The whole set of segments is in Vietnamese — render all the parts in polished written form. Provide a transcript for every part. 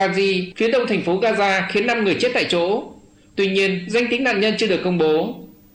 Ghazi, phía đông thành phố Gaza khiến 5 người chết tại chỗ. Tuy nhiên, danh tính nạn nhân chưa được công bố.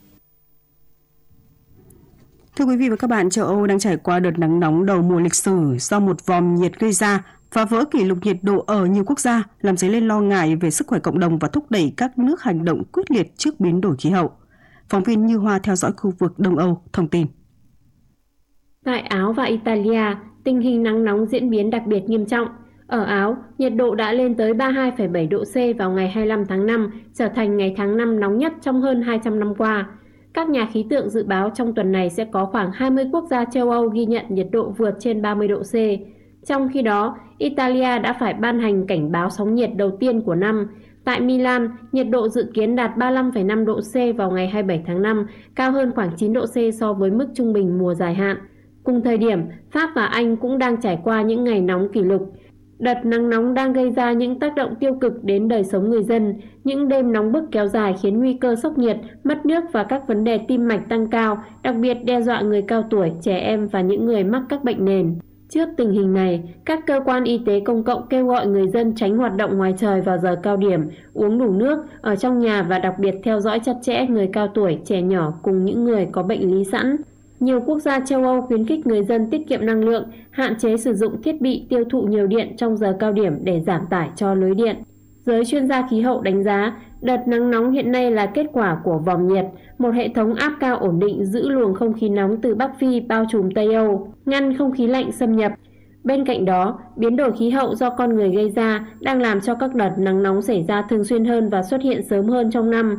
Thưa quý vị và các bạn, châu Âu đang trải qua đợt nắng nóng đầu mùa lịch sử do một vòm nhiệt gây ra, phá vỡ kỷ lục nhiệt độ ở nhiều quốc gia, làm dấy lên lo ngại về sức khỏe cộng đồng và thúc đẩy các nước hành động quyết liệt trước biến đổi khí hậu. Phóng viên Như Hoa theo dõi khu vực Đông Âu thông tin. Tại Áo và Italia, tình hình nắng nóng diễn biến đặc biệt nghiêm trọng. Ở Áo, nhiệt độ đã lên tới 32,7 độ C vào ngày 25 tháng 5, trở thành ngày tháng 5 nóng nhất trong hơn 200 năm qua. Các nhà khí tượng dự báo trong tuần này sẽ có khoảng 20 quốc gia châu Âu ghi nhận nhiệt độ vượt trên 30 độ C. Trong khi đó, Italia đã phải ban hành cảnh báo sóng nhiệt đầu tiên của năm. Tại Milan, nhiệt độ dự kiến đạt 35,5 độ C vào ngày 27 tháng 5, cao hơn khoảng 9 độ C so với mức trung bình mùa dài hạn. Cùng thời điểm, Pháp và Anh cũng đang trải qua những ngày nóng kỷ lục. Đợt nắng nóng đang gây ra những tác động tiêu cực đến đời sống người dân. Những đêm nóng bức kéo dài khiến nguy cơ sốc nhiệt, mất nước và các vấn đề tim mạch tăng cao, đặc biệt đe dọa người cao tuổi, trẻ em và những người mắc các bệnh nền. Trước tình hình này, các cơ quan y tế công cộng kêu gọi người dân tránh hoạt động ngoài trời vào giờ cao điểm, uống đủ nước, ở trong nhà và đặc biệt theo dõi chặt chẽ người cao tuổi, trẻ nhỏ cùng những người có bệnh lý sẵn. Nhiều quốc gia châu Âu khuyến khích người dân tiết kiệm năng lượng, hạn chế sử dụng thiết bị tiêu thụ nhiều điện trong giờ cao điểm để giảm tải cho lưới điện. Giới chuyên gia khí hậu đánh giá, đợt nắng nóng hiện nay là kết quả của vòm nhiệt, một hệ thống áp cao ổn định giữ luồng không khí nóng từ Bắc Phi bao trùm Tây Âu, ngăn không khí lạnh xâm nhập. Bên cạnh đó, biến đổi khí hậu do con người gây ra đang làm cho các đợt nắng nóng xảy ra thường xuyên hơn và xuất hiện sớm hơn trong năm.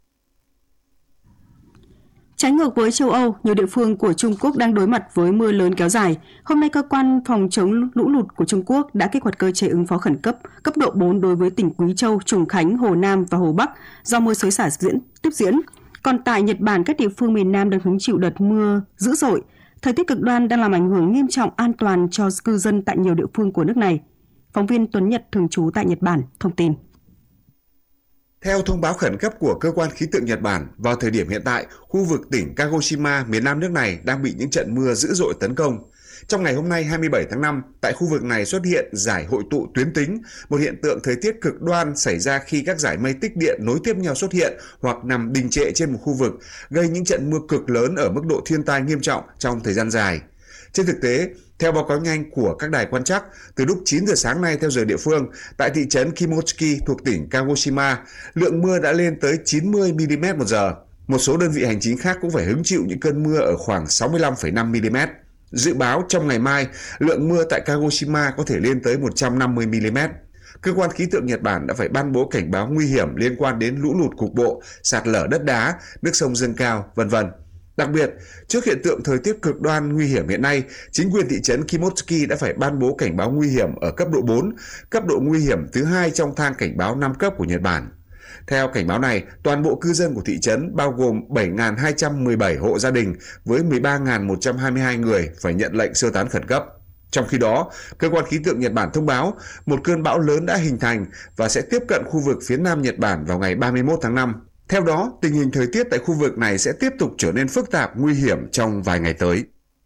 Trái ngược với châu Âu, nhiều địa phương của Trung Quốc đang đối mặt với mưa lớn kéo dài. Hôm nay, cơ quan phòng chống lũ lụt của Trung Quốc đã kích hoạt cơ chế ứng phó khẩn cấp, cấp độ 4 đối với tỉnh Quý Châu, Trùng Khánh, Hồ Nam và Hồ Bắc do mưa xối xả tiếp diễn. Còn tại Nhật Bản, các địa phương miền Nam đang hứng chịu đợt mưa dữ dội. Thời tiết cực đoan đang làm ảnh hưởng nghiêm trọng an toàn cho cư dân tại nhiều địa phương của nước này. Phóng viên Tuấn Nhật thường trú tại Nhật Bản thông tin. Theo thông báo khẩn cấp của cơ quan khí tượng Nhật Bản, vào thời điểm hiện tại, khu vực tỉnh Kagoshima, miền nam nước này đang bị những trận mưa dữ dội tấn công. Trong ngày hôm nay 27 tháng 5, tại khu vực này xuất hiện dải hội tụ tuyến tính, một hiện tượng thời tiết cực đoan xảy ra khi các dải mây tích điện nối tiếp nhau xuất hiện hoặc nằm đình trệ trên một khu vực, gây những trận mưa cực lớn ở mức độ thiên tai nghiêm trọng trong thời gian dài. Trên thực tế, theo báo cáo nhanh của các đài quan trắc, từ lúc 9 giờ sáng nay theo giờ địa phương, tại thị trấn Kimochi thuộc tỉnh Kagoshima, lượng mưa đã lên tới 90 mm một giờ. Một số đơn vị hành chính khác cũng phải hứng chịu những cơn mưa ở khoảng 65,5 mm. Dự báo trong ngày mai, lượng mưa tại Kagoshima có thể lên tới 150 mm. Cơ quan khí tượng Nhật Bản đã phải ban bố cảnh báo nguy hiểm liên quan đến lũ lụt cục bộ, sạt lở đất đá, nước sông dâng cao, v.v. Đặc biệt, trước hiện tượng thời tiết cực đoan nguy hiểm hiện nay, chính quyền thị trấn Kimochi đã phải ban bố cảnh báo nguy hiểm ở cấp độ 4, cấp độ nguy hiểm thứ hai trong thang cảnh báo 5 cấp của Nhật Bản. Theo cảnh báo này, toàn bộ cư dân của thị trấn bao gồm 7.217 hộ gia đình với 13.122 người phải nhận lệnh sơ tán khẩn cấp. Trong khi đó, cơ quan khí tượng Nhật Bản thông báo một cơn bão lớn đã hình thành và sẽ tiếp cận khu vực phía nam Nhật Bản vào ngày 31 tháng 5. Theo đó, tình hình thời tiết tại khu vực này sẽ tiếp tục trở nên phức tạp, nguy hiểm trong vài ngày tới.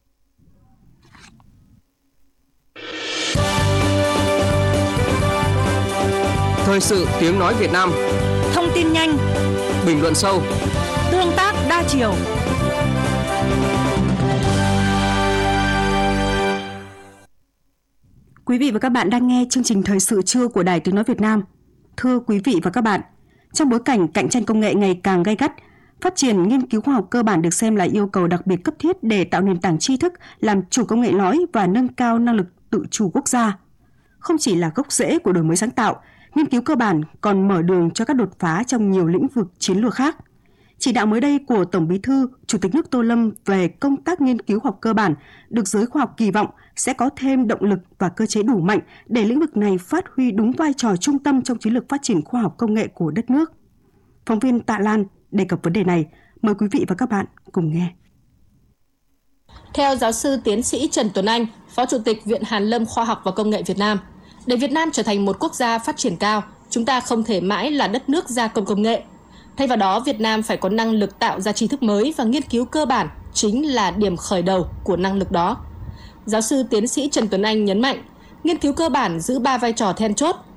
Thời sự tiếng nói Việt Nam. Thông tin nhanh, bình luận sâu, tương tác đa chiều. Quý vị và các bạn đang nghe chương trình Thời sự trưa của Đài Tiếng nói Việt Nam. Thưa quý vị và các bạn, trong bối cảnh cạnh tranh công nghệ ngày càng gay gắt, phát triển nghiên cứu khoa học cơ bản được xem là yêu cầu đặc biệt cấp thiết để tạo nền tảng tri thức, làm chủ công nghệ lõi và nâng cao năng lực tự chủ quốc gia. Không chỉ là gốc rễ của đổi mới sáng tạo, nghiên cứu cơ bản còn mở đường cho các đột phá trong nhiều lĩnh vực chiến lược khác. Chỉ đạo mới đây của Tổng Bí thư, Chủ tịch nước Tô Lâm về công tác nghiên cứu khoa học cơ bản được giới khoa học kỳ vọng sẽ có thêm động lực và cơ chế đủ mạnh để lĩnh vực này phát huy đúng vai trò trung tâm trong chiến lược phát triển khoa học công nghệ của đất nước. Phóng viên Tạ Lan đề cập vấn đề này. Mời quý vị và các bạn cùng nghe. Theo giáo sư tiến sĩ Trần Tuấn Anh, Phó Chủ tịch Viện Hàn lâm Khoa học và Công nghệ Việt Nam, để Việt Nam trở thành một quốc gia phát triển cao, chúng ta không thể mãi là đất nước gia công công nghệ. Thay vào đó, Việt Nam phải có năng lực tạo ra tri thức mới và nghiên cứu cơ bản chính là điểm khởi đầu của năng lực đó. Giáo sư tiến sĩ Trần Tuấn Anh nhấn mạnh, nghiên cứu cơ bản giữ 3 vai trò then chốt: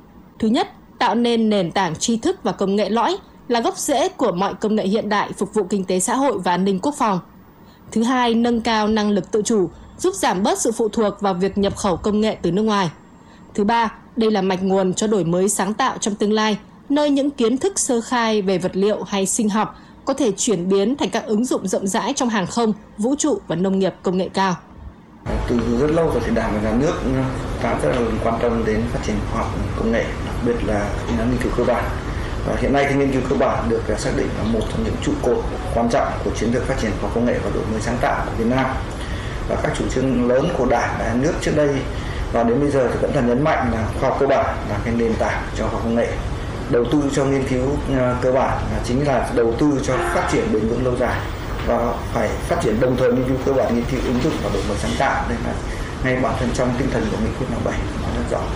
Thứ nhất, tạo nên nền tảng tri thức và công nghệ lõi là gốc rễ của mọi công nghệ hiện đại phục vụ kinh tế xã hội và an ninh quốc phòng. Thứ hai, nâng cao năng lực tự chủ, giúp giảm bớt sự phụ thuộc vào việc nhập khẩu công nghệ từ nước ngoài. Thứ ba, đây là mạch nguồn cho đổi mới sáng tạo trong tương lai, nơi những kiến thức sơ khai về vật liệu hay sinh học có thể chuyển biến thành các ứng dụng rộng rãi trong hàng không, vũ trụ và nông nghiệp công nghệ cao. Từ rất lâu rồi thì Đảng và Nhà nước đã rất là quan tâm đến phát triển khoa học công nghệ, đặc biệt là nghiên cứu cơ bản. Và hiện nay thì nghiên cứu cơ bản được xác định là một trong những trụ cột quan trọng của chiến lược phát triển khoa học công nghệ và đổi mới sáng tạo của Việt Nam. Và các chủ trương lớn của Đảng và Nhà nước trước đây và đến bây giờ thì vẫn là nhấn mạnh là khoa học cơ bản là cái nền tảng cho khoa học công nghệ. Đầu tư cho nghiên cứu cơ bản chính là đầu tư cho phát triển bền vững lâu dài và phải phát triển đồng thời nghiên cứu cơ bản, nghiên cứu ứng dụng và đổi mới sáng tạo. Đây là ngay bản thân trong tinh thần của nghị quyết 57 nói rất rõ.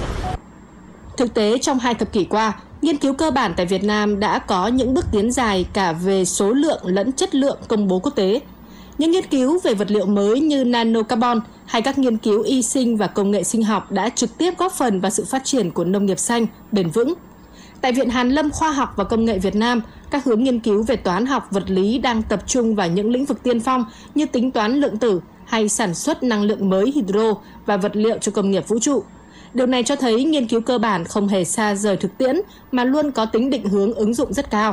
Thực tế trong 2 thập kỷ qua, nghiên cứu cơ bản tại Việt Nam đã có những bước tiến dài cả về số lượng lẫn chất lượng công bố quốc tế. Những nghiên cứu về vật liệu mới như nano carbon hay các nghiên cứu y sinh và công nghệ sinh học đã trực tiếp góp phần vào sự phát triển của nông nghiệp xanh, bền vững. Tại Viện Hàn lâm Khoa học và Công nghệ Việt Nam, các hướng nghiên cứu về toán học vật lý đang tập trung vào những lĩnh vực tiên phong như tính toán lượng tử hay sản xuất năng lượng mới hydro và vật liệu cho công nghiệp vũ trụ. Điều này cho thấy nghiên cứu cơ bản không hề xa rời thực tiễn mà luôn có tính định hướng ứng dụng rất cao.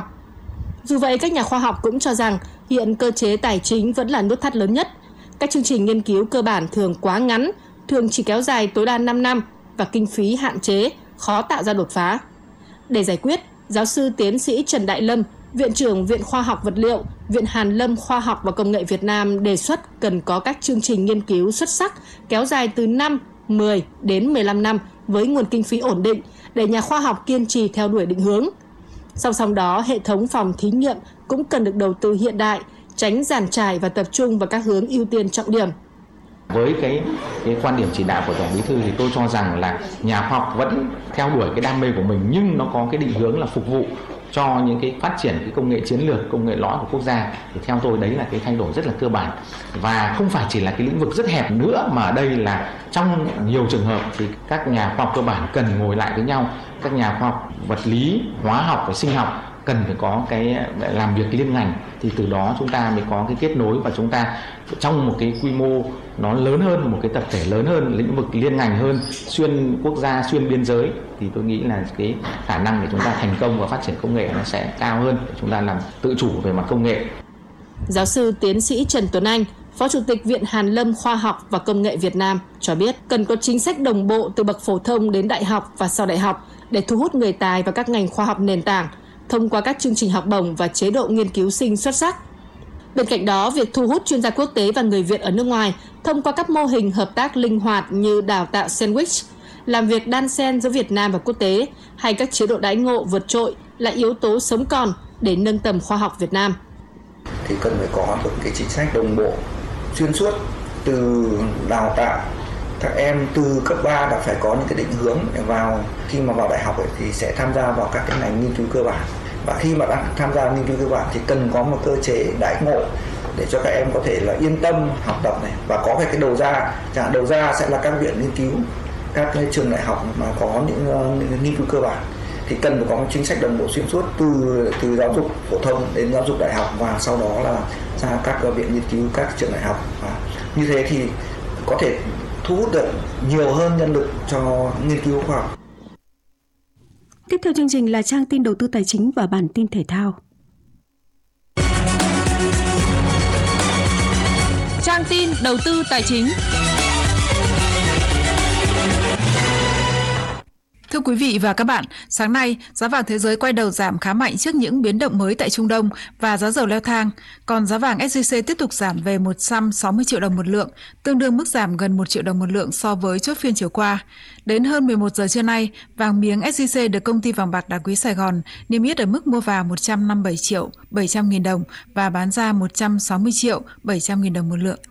Dù vậy, các nhà khoa học cũng cho rằng hiện cơ chế tài chính vẫn là nút thắt lớn nhất. Các chương trình nghiên cứu cơ bản thường quá ngắn, thường chỉ kéo dài tối đa 5 năm và kinh phí hạn chế, khó tạo ra đột phá. Để giải quyết, giáo sư tiến sĩ Trần Đại Lâm, Viện trưởng Viện Khoa học Vật liệu, Viện Hàn lâm Khoa học và Công nghệ Việt Nam đề xuất cần có các chương trình nghiên cứu xuất sắc kéo dài từ 5, 10 đến 15 năm với nguồn kinh phí ổn định để nhà khoa học kiên trì theo đuổi định hướng. Song song đó, hệ thống phòng thí nghiệm cũng cần được đầu tư hiện đại, tránh dàn trải và tập trung vào các hướng ưu tiên trọng điểm. Với cái quan điểm chỉ đạo của Tổng Bí thư thì tôi cho rằng là nhà khoa học vẫn theo đuổi cái đam mê của mình, nhưng nó có cái định hướng là phục vụ cho những cái phát triển cái công nghệ chiến lược, công nghệ lõi của quốc gia. Thì theo tôi đấy là cái thay đổi rất là cơ bản và không phải chỉ là cái lĩnh vực rất hẹp nữa, mà ở đây là trong nhiều trường hợp thì các nhà khoa học cơ bản cần ngồi lại với nhau, các nhà khoa học vật lý, hóa học và sinh học cần phải có cái làm việc liên ngành, thì từ đó chúng ta mới có cái kết nối và chúng ta trong một cái quy mô nó lớn hơn, một cái tập thể lớn hơn, lĩnh vực liên ngành hơn, xuyên quốc gia, xuyên biên giới, thì tôi nghĩ là cái khả năng để chúng ta thành công và phát triển công nghệ nó sẽ cao hơn, để chúng ta làm tự chủ về mặt công nghệ. Giáo sư tiến sĩ Trần Tuấn Anh, Phó Chủ tịch Viện Hàn lâm Khoa học và Công nghệ Việt Nam cho biết cần có chính sách đồng bộ từ bậc phổ thông đến đại học và sau đại học để thu hút người tài vào các ngành khoa học nền tảng thông qua các chương trình học bổng và chế độ nghiên cứu sinh xuất sắc. Bên cạnh đó, việc thu hút chuyên gia quốc tế và người Việt ở nước ngoài thông qua các mô hình hợp tác linh hoạt như đào tạo sandwich, làm việc đan xen giữa Việt Nam và quốc tế hay các chế độ đãi ngộ vượt trội là yếu tố sống còn để nâng tầm khoa học Việt Nam. Thì cần phải có một cái chính sách đồng bộ, xuyên suốt từ đào tạo các em từ cấp 3 đã phải có những cái định hướng để khi mà vào đại học thì sẽ tham gia vào các cái ngành nghiên cứu cơ bản, và khi mà đang tham gia nghiên cứu cơ bản thì cần có một cơ chế đãi ngộ để cho các em có thể là yên tâm học tập này, và có cái đầu ra, chẳng hạn đầu ra sẽ là các viện nghiên cứu, các cái trường đại học mà có những nghiên cứu cơ bản, thì cần phải có một chính sách đồng bộ xuyên suốt từ giáo dục phổ thông đến giáo dục đại học và sau đó là ra các viện nghiên cứu, các trường đại học. Và như thế thì có thể thu hút được nhiều hơn nhân lực cho nghiên cứu khoa học. Tiếp theo chương trình là trang tin đầu tư tài chính và bản tin thể thao. Trang tin đầu tư tài chính. Thưa quý vị và các bạn, sáng nay, giá vàng thế giới quay đầu giảm khá mạnh trước những biến động mới tại Trung Đông và giá dầu leo thang, còn giá vàng SJC tiếp tục giảm về 160 triệu đồng một lượng, tương đương mức giảm gần 1 triệu đồng một lượng so với chốt phiên chiều qua. Đến hơn 11 giờ trưa nay, vàng miếng SJC được công ty vàng bạc đá quý Sài Gòn niêm yết ở mức mua vào 157 triệu 700 nghìn đồng và bán ra 160 triệu 700 nghìn đồng một lượng.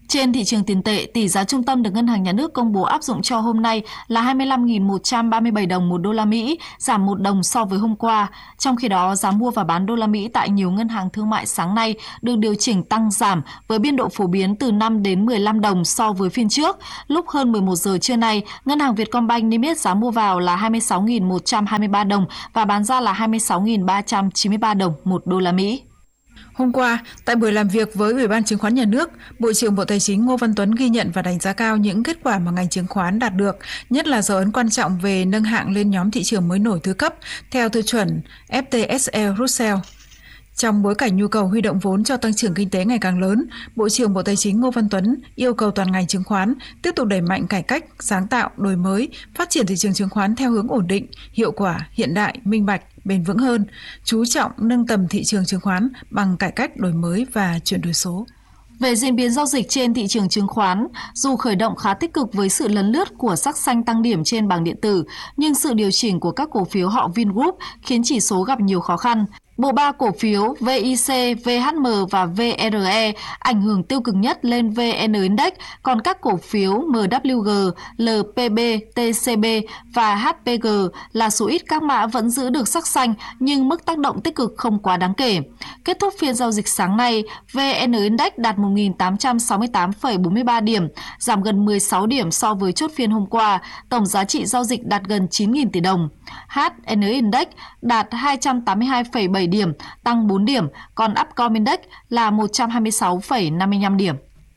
Trên thị trường tiền tệ, tỷ giá trung tâm được Ngân hàng Nhà nước công bố áp dụng cho hôm nay là 25.137 đồng một đô la Mỹ, giảm 1 đồng so với hôm qua. Trong khi đó, giá mua và bán đô la Mỹ tại nhiều ngân hàng thương mại sáng nay được điều chỉnh tăng giảm với biên độ phổ biến từ 5 đến 15 đồng so với phiên trước. Lúc hơn 11 giờ trưa nay, Ngân hàng Vietcombank niêm yết giá mua vào là 26.123 đồng và bán ra là 26.393 đồng một đô la Mỹ. Hôm qua, tại buổi làm việc với Ủy ban Chứng khoán Nhà nước, Bộ trưởng Bộ Tài chính Ngô Văn Tuấn ghi nhận và đánh giá cao những kết quả mà ngành chứng khoán đạt được, nhất là dấu ấn quan trọng về nâng hạng lên nhóm thị trường mới nổi thứ cấp theo tiêu chuẩn FTSE Russell. Trong bối cảnh nhu cầu huy động vốn cho tăng trưởng kinh tế ngày càng lớn, Bộ trưởng Bộ Tài chính Ngô Văn Tuấn yêu cầu toàn ngành chứng khoán tiếp tục đẩy mạnh cải cách, sáng tạo, đổi mới, phát triển thị trường chứng khoán theo hướng ổn định, hiệu quả, hiện đại, minh bạch, bền vững hơn, chú trọng nâng tầm thị trường chứng khoán bằng cải cách, đổi mới và chuyển đổi số. Về diễn biến giao dịch trên thị trường chứng khoán, dù khởi động khá tích cực với sự lấn lướt của sắc xanh tăng điểm trên bảng điện tử, nhưng sự điều chỉnh của các cổ phiếu họ Vingroup khiến chỉ số gặp nhiều khó khăn. Bộ ba cổ phiếu VIC, VHM và VRE ảnh hưởng tiêu cực nhất lên VN Index, còn các cổ phiếu MWG, LPB, TCB và HPG là số ít các mã vẫn giữ được sắc xanh nhưng mức tác động tích cực không quá đáng kể. Kết thúc phiên giao dịch sáng nay, VN Index đạt 1.868,43 điểm, giảm gần 16 điểm so với chốt phiên hôm qua, tổng giá trị giao dịch đạt gần 9.000 tỷ đồng. HN Index đạt 282,7 điểm, tăng 4 điểm, còn Upcom Index là 126,55 điểm.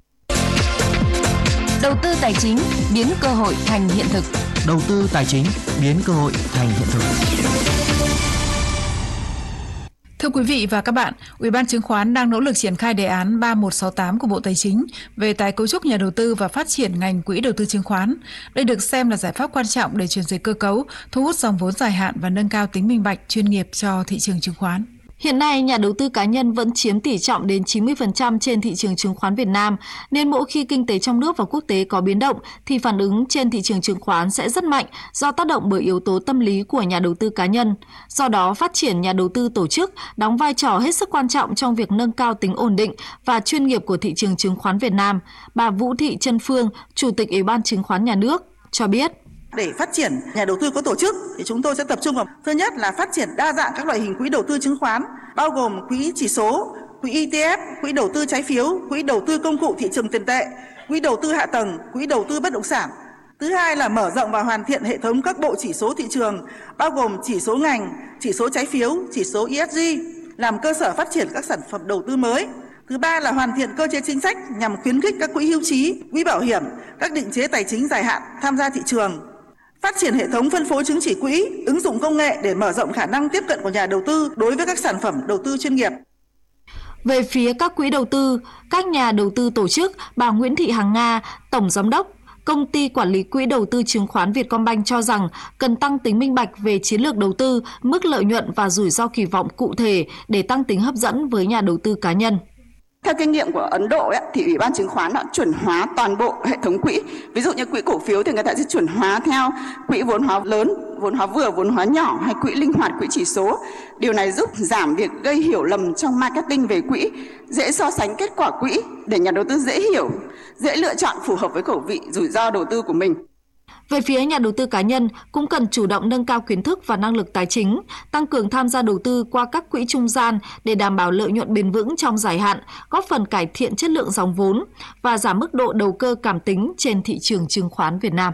Đầu tư tài chính biến cơ hội thành hiện thực. Đầu tư tài chính biến cơ hội thành hiện thực. Thưa quý vị và các bạn, Ủy ban Chứng khoán đang nỗ lực triển khai đề án 3168 của Bộ Tài chính về tái cấu trúc nhà đầu tư và phát triển ngành quỹ đầu tư chứng khoán. Đây được xem là giải pháp quan trọng để chuyển dịch cơ cấu, thu hút dòng vốn dài hạn và nâng cao tính minh bạch, chuyên nghiệp cho thị trường chứng khoán. Hiện nay, nhà đầu tư cá nhân vẫn chiếm tỷ trọng đến 90% trên thị trường chứng khoán Việt Nam, nên mỗi khi kinh tế trong nước và quốc tế có biến động thì phản ứng trên thị trường chứng khoán sẽ rất mạnh do tác động bởi yếu tố tâm lý của nhà đầu tư cá nhân. Do đó, phát triển nhà đầu tư tổ chức đóng vai trò hết sức quan trọng trong việc nâng cao tính ổn định và chuyên nghiệp của thị trường chứng khoán Việt Nam. Bà Vũ Thị Trân Phương, Chủ tịch Ủy ban Chứng khoán Nhà nước, cho biết. Để phát triển nhà đầu tư có tổ chức thì chúng tôi sẽ tập trung vào thứ nhất là phát triển đa dạng các loại hình quỹ đầu tư chứng khoán, bao gồm quỹ chỉ số, quỹ ETF, quỹ đầu tư trái phiếu, quỹ đầu tư công cụ thị trường tiền tệ, quỹ đầu tư hạ tầng, quỹ đầu tư bất động sản. Thứ hai là mở rộng và hoàn thiện hệ thống các bộ chỉ số thị trường, bao gồm chỉ số ngành, chỉ số trái phiếu, chỉ số ESG, làm cơ sở phát triển các sản phẩm đầu tư mới. Thứ ba là hoàn thiện cơ chế chính sách nhằm khuyến khích các quỹ hưu trí, quỹ bảo hiểm, các định chế tài chính dài hạn tham gia thị trường. Phát triển hệ thống phân phối chứng chỉ quỹ, ứng dụng công nghệ để mở rộng khả năng tiếp cận của nhà đầu tư đối với các sản phẩm đầu tư chuyên nghiệp. Về phía các quỹ đầu tư, các nhà đầu tư tổ chức, bà Nguyễn Thị Hằng Nga, Tổng Giám đốc Công ty Quản lý Quỹ đầu tư chứng khoán Vietcombank cho rằng cần tăng tính minh bạch về chiến lược đầu tư, mức lợi nhuận và rủi ro kỳ vọng cụ thể để tăng tính hấp dẫn với nhà đầu tư cá nhân. Theo kinh nghiệm của Ấn Độ thì Ủy ban Chứng khoán đã chuẩn hóa toàn bộ hệ thống quỹ. Ví dụ như quỹ cổ phiếu thì người ta sẽ chuẩn hóa theo quỹ vốn hóa lớn, vốn hóa vừa, vốn hóa nhỏ hay quỹ linh hoạt, quỹ chỉ số. Điều này giúp giảm việc gây hiểu lầm trong marketing về quỹ, dễ so sánh kết quả quỹ để nhà đầu tư dễ hiểu, dễ lựa chọn phù hợp với khẩu vị rủi ro đầu tư của mình. Về phía nhà đầu tư cá nhân cũng cần chủ động nâng cao kiến thức và năng lực tài chính, tăng cường tham gia đầu tư qua các quỹ trung gian để đảm bảo lợi nhuận bền vững trong dài hạn, góp phần cải thiện chất lượng dòng vốn và giảm mức độ đầu cơ cảm tính trên thị trường chứng khoán Việt Nam.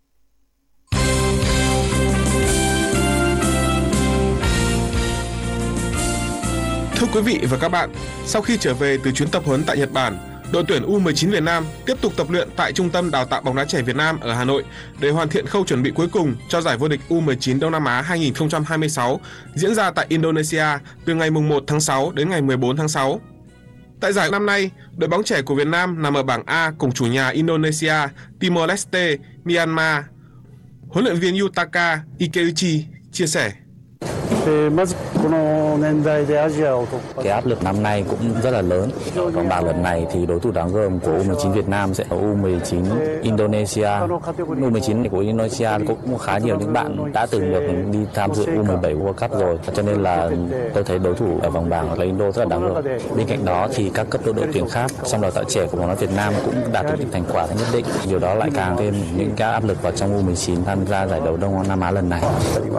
Thưa quý vị và các bạn, sau khi trở về từ chuyến tập huấn tại Nhật Bản, đội tuyển U19 Việt Nam tiếp tục tập luyện tại Trung tâm Đào tạo bóng đá trẻ Việt Nam ở Hà Nội để hoàn thiện khâu chuẩn bị cuối cùng cho giải vô địch U19 Đông Nam Á 2026 diễn ra tại Indonesia từ ngày 1 tháng 6 đến ngày 14 tháng 6. Tại giải năm nay, đội bóng trẻ của Việt Nam nằm ở bảng A cùng chủ nhà Indonesia, Timor-Leste, Myanmar. Huấn luyện viên Yutaka Ikeuchi chia sẻ. Cái áp lực năm nay cũng rất là lớn. Vòng bảng lần này thì đối thủ đáng gờm của U19 Việt Nam sẽ là U19 Indonesia. U19 của Indonesia cũng khá nhiều những bạn đã từng được đi tham dự U17 World Cup rồi, cho nên là tôi thấy đối thủ ở vòng bảng là Indo rất là đáng gờm. Bên cạnh đó thì các cấp độ đội tuyển khác trong đào tạo trẻ của bóng đá Việt Nam cũng đạt được những thành quả nhất định. Điều đó lại càng thêm những cái áp lực vào trong U19 tham gia giải đấu Đông Nam Á lần này.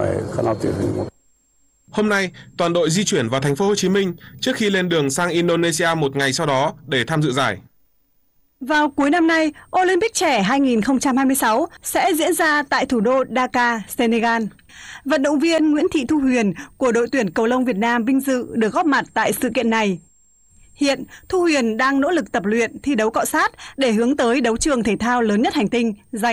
Hôm nay, toàn đội di chuyển vào thành phố Hồ Chí Minh trước khi lên đường sang Indonesia một ngày sau đó để tham dự giải. Vào cuối năm nay, Olympic trẻ 2026 sẽ diễn ra tại thủ đô Dakar, Senegal. Vận động viên Nguyễn Thị Thu Huyền của đội tuyển cầu lông Việt Nam vinh dự được góp mặt tại sự kiện này. Hiện, Thu Huyền đang nỗ lực tập luyện thi đấu cọ sát để hướng tới đấu trường thể thao lớn nhất hành tinh, giành